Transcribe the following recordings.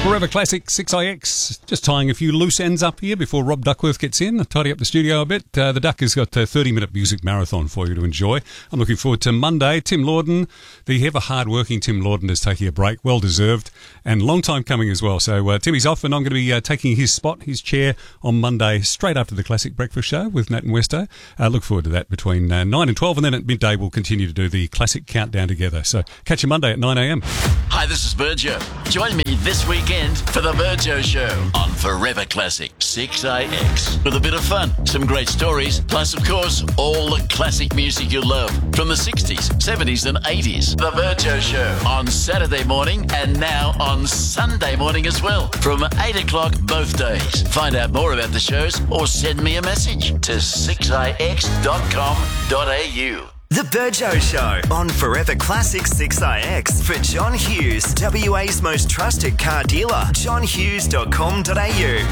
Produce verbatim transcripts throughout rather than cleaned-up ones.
Forever Classic six I X, just tying a few loose ends up here before Rob Duckworth gets in. I'll tidy up the studio a bit. Uh, the Duck has got a thirty-minute music marathon for you to enjoy. I'm looking forward to Monday. Tim Lorden, the ever hard-working Tim Lorden, is taking a break, well-deserved, and long time coming as well. So uh, Timmy's off, and I'm going to be uh, taking his spot, his chair, on Monday, straight after the Classic Breakfast Show with Nat and Westo. Uh, look forward to that between uh, nine and twelve, and then at midday we'll continue to do the Classic Countdown together. So catch you Monday at nine a.m. Hi, this is Virgio. Join me this weekend for the Virgio Show on Forever Classic six I X. With a bit of fun, some great stories, plus, of course, all the classic music you love from the sixties, seventies and eighties. The Virgio Show on Saturday morning and now on Sunday morning as well from eight o'clock both days. Find out more about the shows or send me a message to six i x dot com dot a u. The Virgio Show on Forever Classic six I X for John Hughes, W A's most trusted car dealer, john hughes dot com dot a u.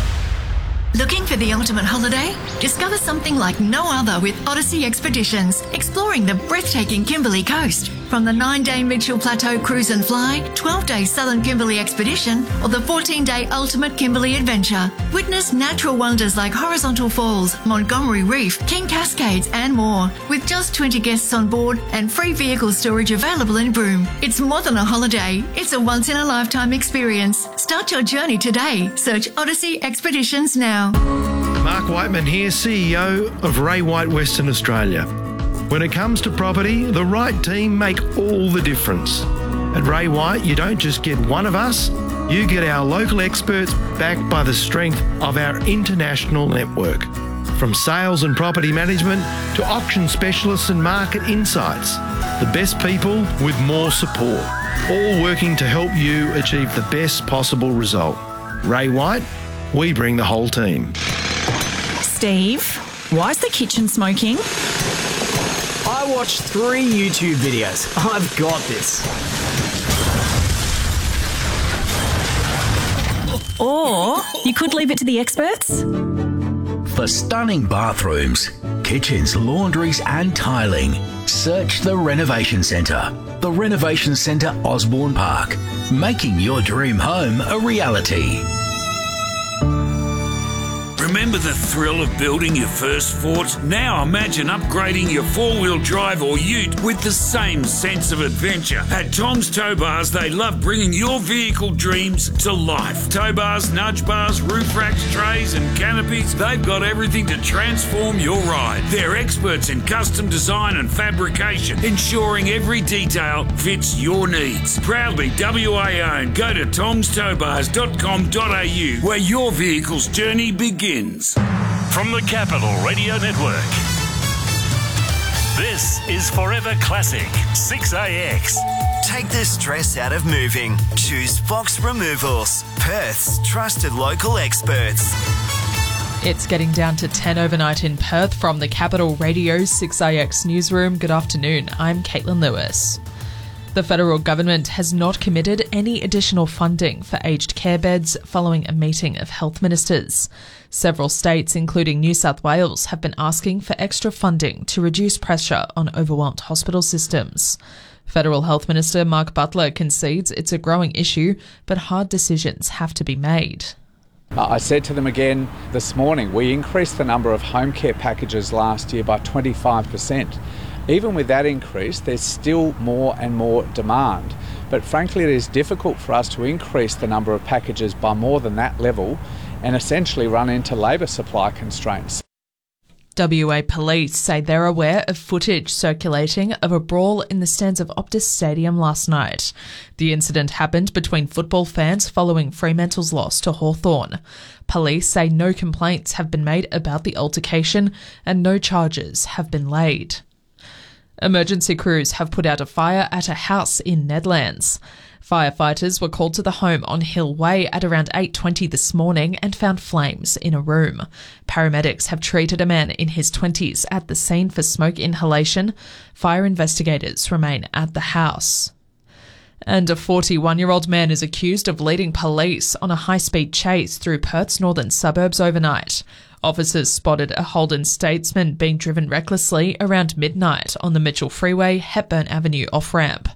Looking for the ultimate holiday? Discover something like no other with Odyssey Expeditions, exploring the breathtaking Kimberley coast. From the nine-day Mitchell Plateau Cruise and Fly, twelve-day Southern Kimberley Expedition, or the fourteen-day Ultimate Kimberley Adventure. Witness natural wonders like Horizontal Falls, Montgomery Reef, King Cascades and more, with just twenty guests on board and free vehicle storage available in Broome. It's more than a holiday, it's a once-in-a-lifetime experience. Start your journey today. Search Odyssey Expeditions now. Mark Whiteman here, C E O of Ray White Western Australia. When it comes to property, the right team make all the difference. At Ray White, you don't just get one of us, you get our local experts backed by the strength of our international network. From sales and property management to auction specialists and market insights, the best people with more support, all working to help you achieve the best possible result. Ray White, we bring the whole team. Steve, why is the kitchen smoking? I watched three YouTube videos. I've got this. Or you could leave it to the experts. For stunning bathrooms, kitchens, laundries and tiling, search the Renovation Centre. The Renovation Centre Osborne Park, making your dream home a reality. Remember the thrill of building your first Fort? Now imagine upgrading your four-wheel drive or ute with the same sense of adventure. At Tom's Tow Bars, they love bringing your vehicle dreams to life. Tow bars, nudge bars, roof racks, trays and canopies, they've got everything to transform your ride. They're experts in custom design and fabrication, ensuring every detail fits your needs. Proudly W A owned. Go to toms tow bars dot com dot a u where your vehicle's journey begins. From the Capital Radio Network, this is Forever Classic six A X. Take the stress out of moving. Choose Fox Removals, Perth's trusted local experts. It's getting down to ten overnight in Perth from the Capital Radio six A X newsroom. Good afternoon, I'm Caitlin Lewis. The federal government has not committed any additional funding for aged care beds following a meeting of health ministers. Several states, including New South Wales, have been asking for extra funding to reduce pressure on overwhelmed hospital systems. Federal Health Minister Mark Butler concedes it's a growing issue, but hard decisions have to be made. I said to them again this morning, we increased the number of home care packages last year by twenty-five percent. Even with that increase, there's still more and more demand. But frankly, it is difficult for us to increase the number of packages by more than that level and essentially run into labour supply constraints. W A Police say they're aware of footage circulating of a brawl in the stands of Optus Stadium last night. The incident happened between football fans following Fremantle's loss to Hawthorn. Police say no complaints have been made about the altercation and no charges have been laid. Emergency crews have put out a fire at a house in Nedlands. Firefighters were called to the home on Hill Way at around eight twenty this morning and found flames in a room. Paramedics have treated a man in his twenties at the scene for smoke inhalation. Fire investigators remain at the house. And a forty-one-year-old man is accused of leading police on a high-speed chase through Perth's northern suburbs overnight. Officers spotted a Holden Statesman being driven recklessly around midnight on the Mitchell Freeway, Hepburn Avenue off-ramp.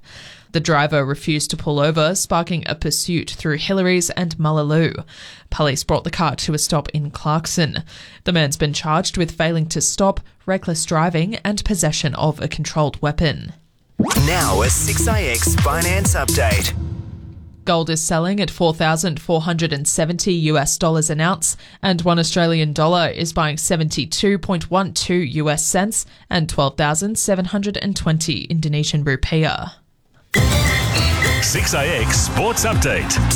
The driver refused to pull over, sparking a pursuit through Hillary's and Mullaloo. Police brought the car to a stop in Clarkson. The man's been charged with failing to stop, reckless driving and possession of a controlled weapon. Now a six A X finance update. Gold is selling at four thousand four hundred seventy US dollars an ounce, and one Australian dollar is buying seventy-two point one two US cents and twelve thousand seven hundred twenty Indonesian rupiah. six A X Sports Update.